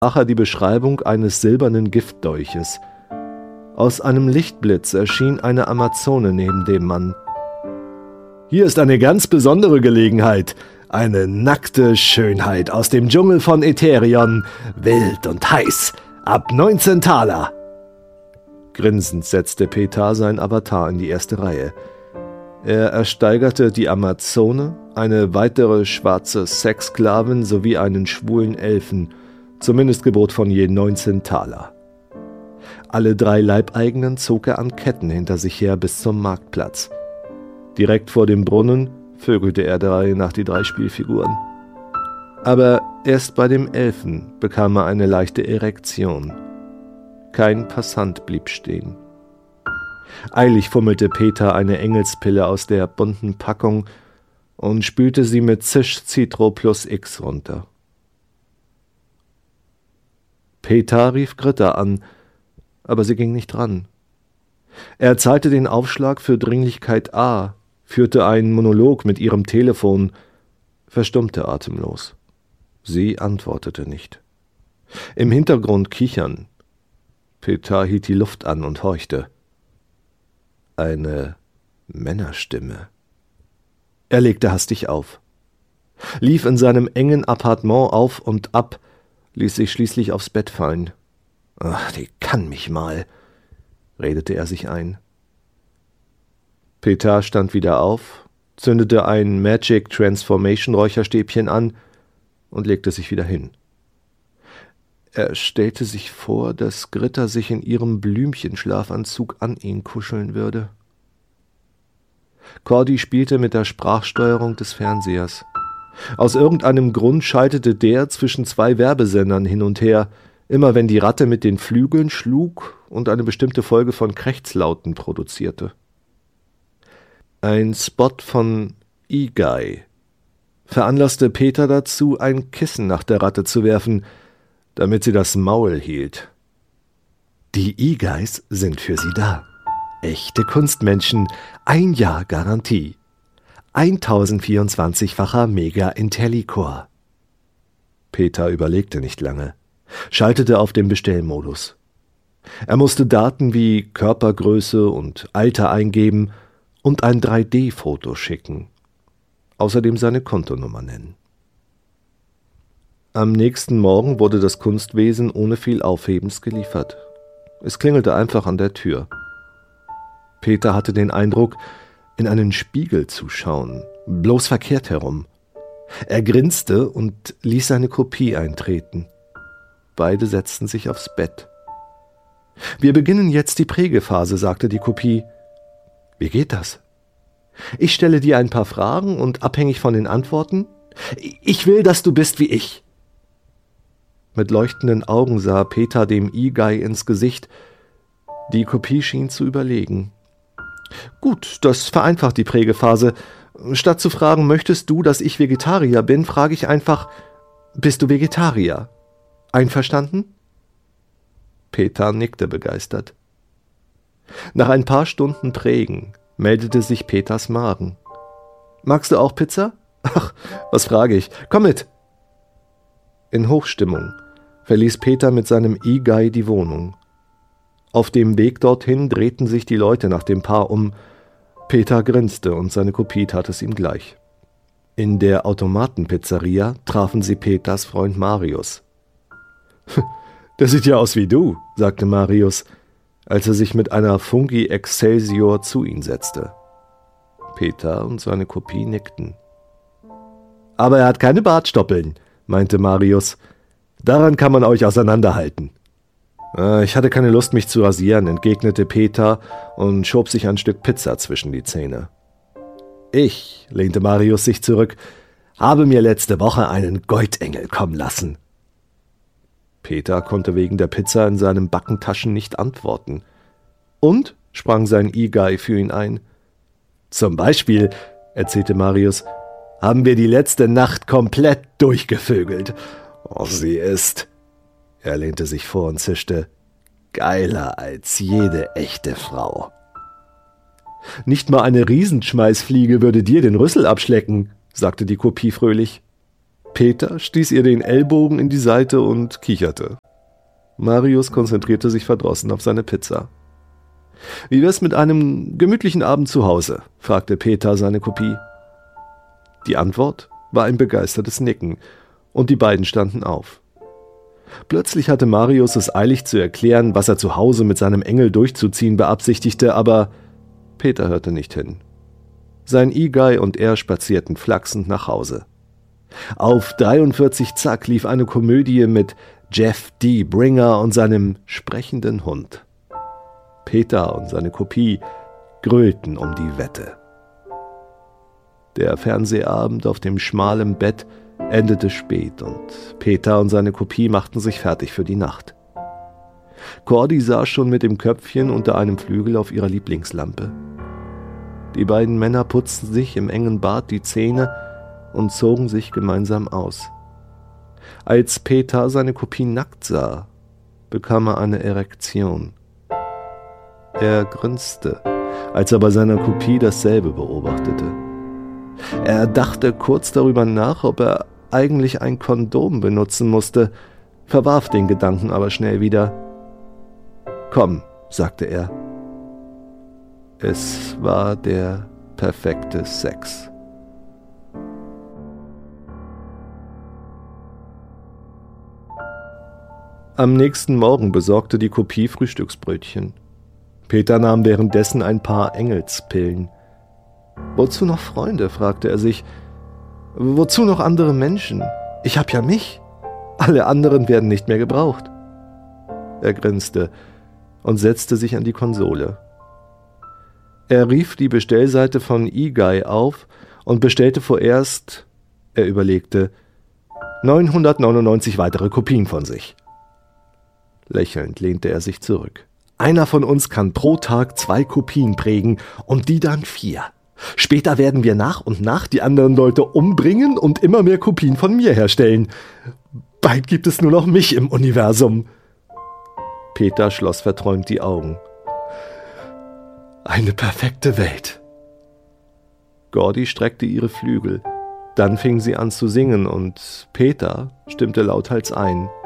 er die Beschreibung eines silbernen Giftdolches. Aus einem Lichtblitz erschien eine Amazone neben dem Mann. »Hier ist eine ganz besondere Gelegenheit. Eine nackte Schönheit aus dem Dschungel von Eterion. Wild und heiß. Ab 19 Taler.« Grinsend setzte Petar sein Avatar in die erste Reihe. Er ersteigerte die Amazone, eine weitere schwarze Sexsklavin sowie einen schwulen Elfen, zum Mindestgebot von je 19 Taler. Alle 3 Leibeigenen zog er an Ketten hinter sich her bis zum Marktplatz. Direkt vor dem Brunnen vögelte er der Reihe nach die 3 Spielfiguren. Aber erst bei dem Elfen bekam er eine leichte Erektion. Kein Passant blieb stehen. Eilig fummelte Petar eine Engelspille aus der bunten Packung und spülte sie mit Zisch Citro plus X runter. Petar rief Gritta an, aber sie ging nicht ran. Er zahlte den Aufschlag für Dringlichkeit A, führte einen Monolog mit ihrem Telefon, verstummte atemlos. Sie antwortete nicht. Im Hintergrund kichern. Petar hielt die Luft an und horchte. Eine Männerstimme. Er legte hastig auf, lief in seinem engen Appartement auf und ab, ließ sich schließlich aufs Bett fallen. »Ach, die kann mich mal«, redete er sich ein. Petar stand wieder auf, zündete ein Magic Transformation Räucherstäbchen an und legte sich wieder hin. Er stellte sich vor, dass Gritta sich in ihrem Blümchenschlafanzug an ihn kuscheln würde. Cordy spielte mit der Sprachsteuerung des Fernsehers. Aus irgendeinem Grund schaltete der zwischen 2 Werbesendern hin und her, immer wenn die Ratte mit den Flügeln schlug und eine bestimmte Folge von Krächzlauten produzierte. Ein Spot von E-Guy veranlasste Petar dazu, ein Kissen nach der Ratte zu werfen, damit sie das Maul hielt. Die E-Guys sind für sie da. Echte Kunstmenschen, 1 Jahr Garantie. 1024-facher Mega-Intellicore. Petar überlegte nicht lange, schaltete auf den Bestellmodus. Er musste Daten wie Körpergröße und Alter eingeben und ein 3D-Foto schicken. Außerdem seine Kontonummer nennen. Am nächsten Morgen wurde das Kunstwesen ohne viel Aufhebens geliefert. Es klingelte einfach an der Tür. Petar hatte den Eindruck, in einen Spiegel zu schauen, bloß verkehrt herum. Er grinste und ließ seine Kopie eintreten. Beide setzten sich aufs Bett. »Wir beginnen jetzt die Prägephase«, sagte die Kopie. »Wie geht das?« »Ich stelle dir ein paar Fragen und abhängig von den Antworten, ich will, dass du bist wie ich.« Mit leuchtenden Augen sah Petar dem E-Guy ins Gesicht. Die Kopie schien zu überlegen. »Gut, das vereinfacht die Prägephase. Statt zu fragen, möchtest du, dass ich Vegetarier bin, frage ich einfach, bist du Vegetarier? Einverstanden?« Petar nickte begeistert. Nach ein paar Stunden Prägen meldete sich Petars Magen. »Magst du auch Pizza?« »Ach, was frage ich? Komm mit!« In Hochstimmung verließ Petar mit seinem E-Guy die Wohnung. Auf dem Weg dorthin drehten sich die Leute nach dem Paar um. Petar grinste und seine Kopie tat es ihm gleich. In der Automatenpizzeria trafen sie Petars Freund Marius. »Der sieht ja aus wie du«, sagte Marius, als er sich mit einer Fungi Excelsior zu ihn setzte. Petar und seine Kopie nickten. »Aber er hat keine Bartstoppeln«, meinte Marius. »Daran kann man euch auseinanderhalten.« »Ich hatte keine Lust, mich zu rasieren«, entgegnete Petar und schob sich ein Stück Pizza zwischen die Zähne. »Ich«, lehnte Marius sich zurück, »habe mir letzte Woche einen Goldengel kommen lassen.« Petar konnte wegen der Pizza in seinen Backentaschen nicht antworten. »Und?«, sprang sein E-Guy für ihn ein. »Zum Beispiel«, erzählte Marius, »haben wir die letzte Nacht komplett durchgevögelt. Oh, sie ist...« Er lehnte sich vor und zischte, »geiler als jede echte Frau.« »Nicht mal eine Riesenschmeißfliege würde dir den Rüssel abschlecken«, sagte die Kopie fröhlich. Peter stieß ihr den Ellbogen in die Seite und kicherte. Marius konzentrierte sich verdrossen auf seine Pizza. »Wie wär's mit einem gemütlichen Abend zu Hause?« fragte Peter seine Kopie. Die Antwort war ein begeistertes Nicken, und die beiden standen auf. Plötzlich hatte Marius es eilig zu erklären, was er zu Hause mit seinem Engel durchzuziehen beabsichtigte, aber Peter hörte nicht hin. Sein E-Guy und er spazierten flachsend nach Hause. Auf 43 Zack lief eine Komödie mit Jeff D. Bringer und seinem sprechenden Hund. Peter und seine Kopie grölten um die Wette. Der Fernsehabend auf dem schmalen Bett endete spät und Peter und seine Kopie machten sich fertig für die Nacht. Cordy saß schon mit dem Köpfchen unter einem Flügel auf ihrer Lieblingslampe. Die beiden Männer putzten sich im engen Bad die Zähne und zogen sich gemeinsam aus. Als Peter seine Kopie nackt sah, bekam er eine Erektion. Er grinste, als er bei seiner Kopie dasselbe beobachtete. Er dachte kurz darüber nach, ob er eigentlich ein Kondom benutzen musste, verwarf den Gedanken aber schnell wieder. »Komm«, sagte er. Es war der perfekte Sex. Am nächsten Morgen besorgte die Kopie Frühstücksbrötchen. Peter nahm währenddessen ein paar Engelspillen. »Wozu noch Freunde?« fragte er sich. »Wozu noch andere Menschen? Ich hab ja mich. Alle anderen werden nicht mehr gebraucht.« Er grinste und setzte sich an die Konsole. Er rief die Bestellseite von E-Guy auf und bestellte vorerst, er überlegte, 999 weitere Kopien von sich. Lächelnd lehnte er sich zurück. Einer von uns kann pro Tag 2 Kopien prägen und die dann 4. Später werden wir nach und nach die anderen Leute umbringen und immer mehr Kopien von mir herstellen. Bald gibt es nur noch mich im Universum. Peter schloss verträumt die Augen. Eine perfekte Welt. Cordy streckte ihre Flügel. Dann fing sie an zu singen und Peter stimmte lauthals ein.